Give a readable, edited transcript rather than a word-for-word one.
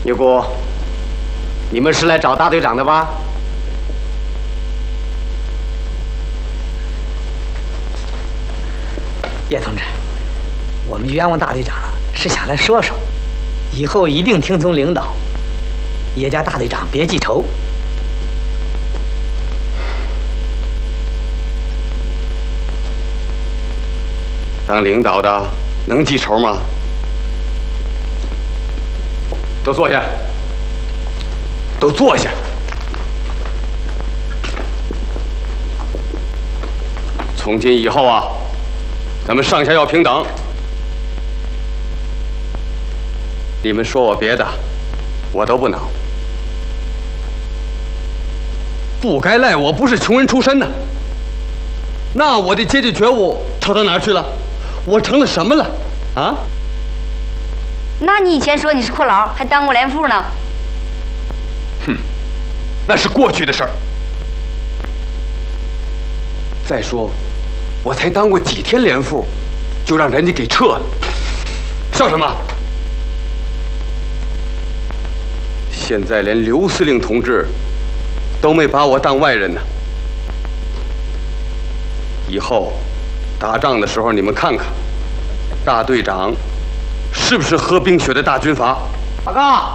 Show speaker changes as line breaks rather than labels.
牛姑，你们是来找大队长的吧？
叶同志，我们冤枉大队长了，是想来说说，以后一定听从领导。叶家大队长别记仇。
当领导的能记仇吗？都坐下，都坐下。从今以后啊，咱们上下要平等。你们说我别的，我都不恼。不该赖我不是穷人出身的，那我的阶级觉悟差到哪儿去了？我成了什么了？啊？
那你以前说你是阔佬，还当过连副呢。
哼，那是过去的事儿。再说，我才当过几天连副，就让人家给撤了，笑什么？现在连刘司令同志都没把我当外人呢。以后打仗的时候，你们看看，大队长是不是喝冰雪的大军阀？
报告。